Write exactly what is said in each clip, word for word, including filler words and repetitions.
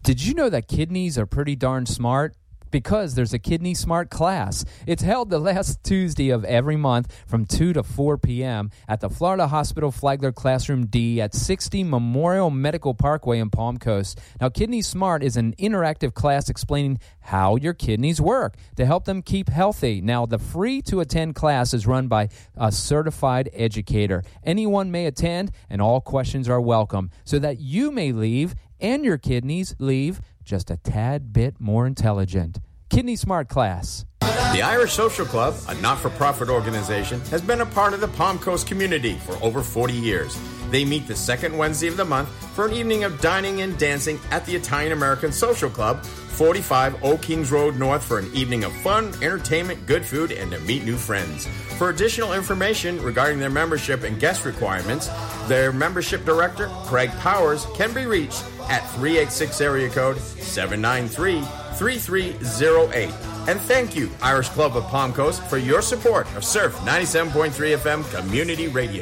Did you know that kidneys are pretty darn smart? Because there's a Kidney Smart class. It's held the last Tuesday of every month from two to four p.m. at the Florida Hospital Flagler Classroom D at sixty Memorial Medical Parkway in Palm Coast. Now, Kidney Smart is an interactive class explaining how your kidneys work to help them keep healthy. Now, the free-to-attend class is run by a certified educator. Anyone may attend, and all questions are welcome, so that you may leave and your kidneys leave just a tad bit more intelligent. Kidney Smart class. The Irish Social Club, a not-for-profit organization, has been a part of the Palm Coast community for over forty years. They meet the second Wednesday of the month for an evening of dining and dancing at the Italian American Social Club, forty-five Old Kings Road North, for an evening of fun, entertainment, good food, and to meet new friends. For additional information regarding their membership and guest requirements, their membership director, Craig Powers, can be reached at three eight six area code seven nine three, three three zero eight. And thank you, Irish Club of Palm Coast, for your support of Surf ninety-seven point three F M Community Radio.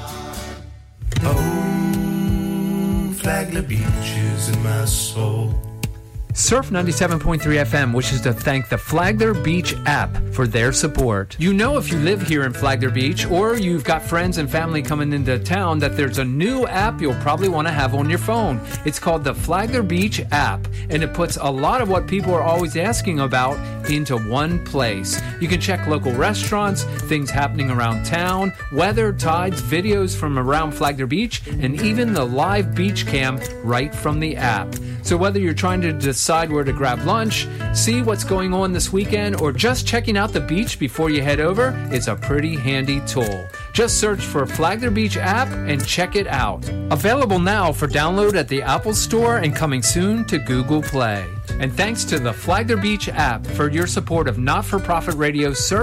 Oh, Flagler Beach is in my soul. Surf ninety-seven point three F M wishes to thank the Flagler Beach app for their support. You know, if you live here in Flagler Beach or you've got friends and family coming into town, that there's a new app you'll probably want to have on your phone. It's called the Flagler Beach app, and it puts a lot of what people are always asking about into one place. You can check local restaurants, things happening around town, weather, tides, videos from around Flagler Beach, and even the live beach cam right from the app. So whether you're trying to decide where to grab lunch, see what's going on this weekend, or just checking out the beach before you head over, it's a pretty handy tool. Just search for Flagler Beach app and check it out. Available now for download at the Apple Store and coming soon to Google Play. And thanks to the Flagler Beach app for your support of not-for-profit radio service.